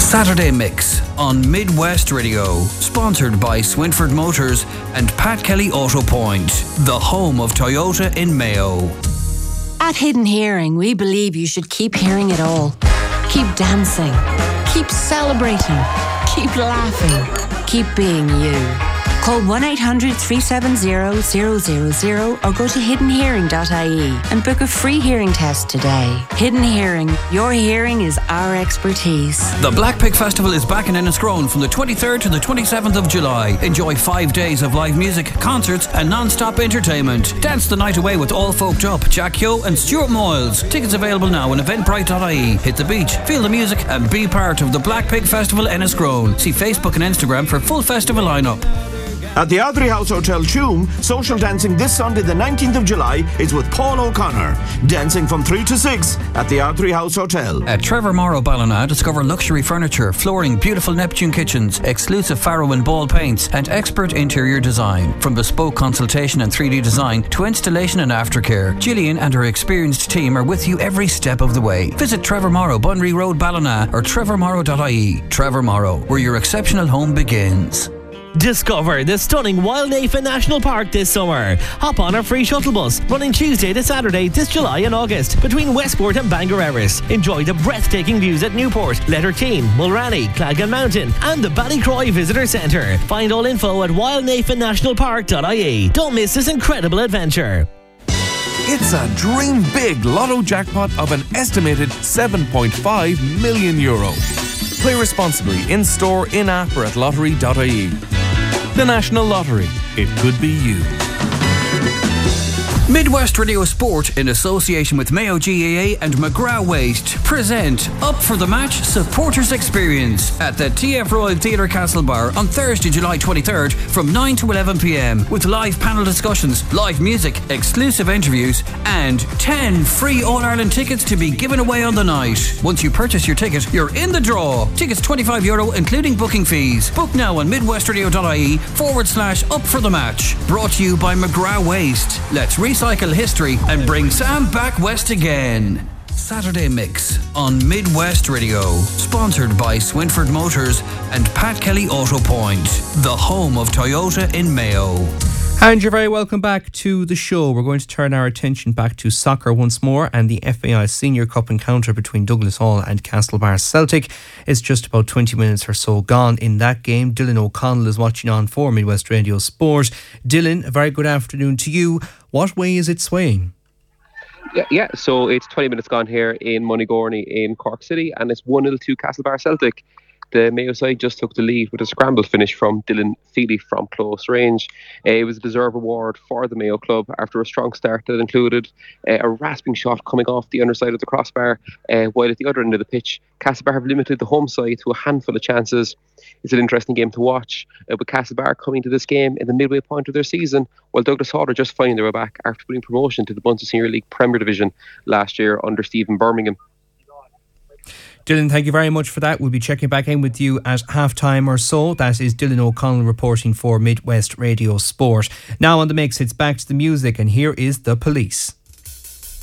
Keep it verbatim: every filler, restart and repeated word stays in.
Saturday Mix on Midwest Radio, sponsored by Swinford Motors and Pat Kelly Auto Point, the home of Toyota in Mayo. At Hidden Hearing, we believe you should keep hearing it all. Keep dancing. Keep celebrating. Keep laughing. Keep being you. Call one eight hundred three seven zero zero zero zero or go to hidden hearing dot I E and book a free hearing test today. Hidden Hearing, your hearing is our expertise. The Black Pig Festival is back in Enniscrone from the twenty-third to the twenty-seventh of July. Enjoy five days of live music, concerts and non-stop entertainment. Dance the night away with All Folked Up, Jack Yo and Stuart Moyles. Tickets available now on eventbrite dot I E. Hit the beach, feel the music and be part of the Black Pig Festival Enniscrone. See Facebook and Instagram for full festival lineup. At the Ardrey House Hotel, Tuam, social dancing this Sunday the nineteenth of July is with Paul O'Connor. Dancing from three to six at the Ardrey House Hotel. At Trevor Morrow Ballina, discover luxury furniture, flooring, beautiful Neptune kitchens, exclusive Faro and Ball paints and expert interior design. From bespoke consultation and three D design to installation and aftercare, Gillian and her experienced team are with you every step of the way. Visit Trevor Morrow, Bunry Road, Ballina or trevor morrow dot I E. Trevor Morrow, where your exceptional home begins. Discover the stunning Wildnafen National Park this summer. Hop on our free shuttle bus running Tuesday to Saturday this July and August between Westport and Bangor Erris. Enjoy the breathtaking views at Newport, Letterteen, Mulranny, Clagan Mountain and the Ballycroy Visitor Centre. Find all info at wildnafen national park dot I E. Don't miss this incredible adventure. It's a dream big lotto jackpot of an estimated seven point five million euro. Play responsibly in store, in app or at lottery dot I E. The National Lottery. It could be you. Midwest Radio Sport, in association with Mayo G A A and McGrath Waste, present Up for the Match Supporters Experience at the T F Royal Theatre Castlebar on Thursday, July twenty-third from nine to eleven p.m. with live panel discussions, live music, exclusive interviews and ten free All-Ireland tickets to be given away on the night. Once you purchase your ticket, you're in the draw. Tickets twenty-five euro including booking fees. Book now on midwestradio dot I E forward slash Up for the Match. Brought to you by McGrath Waste. Let's recycle history and bring Sam back west again. Saturday Mix on Midwest Radio, sponsored by Swinford Motors and Pat Kelly Auto Point, the home of Toyota in Mayo. And you're very welcome back to the show. We're going to turn our attention back to soccer once more, and the F A I Senior Cup encounter between Douglas Hall and Castlebar Celtic is just about twenty minutes or so gone in that game. Dylan O'Connell is watching on for Midwest Radio Sport. Dylan, a very good afternoon to you. What way is it swaying? Yeah, yeah, so it's twenty minutes gone here in Moneygorney in Cork City, and it's one nil to Castlebar Celtic. The Mayo side just took the lead with a scramble finish from Dylan Feely from close range. Uh, it was a deserved reward for the Mayo club after a strong start that included uh, a rasping shot coming off the underside of the crossbar, uh, while at the other end of the pitch, Castlebar have limited the home side to a handful of chances. It's an interesting game to watch, uh, with Castlebar coming to this game in the midway point of their season, while Douglas Hall are just finding their way back after winning promotion to the Munster Senior League Premier Division last year under Stephen Birmingham. Dylan, thank you very much for that. We'll be checking back in with you at half-time or so. That is Dylan O'Connell reporting for Midwest Radio Sport. Now on the mix, it's back to the music, and here is The Police.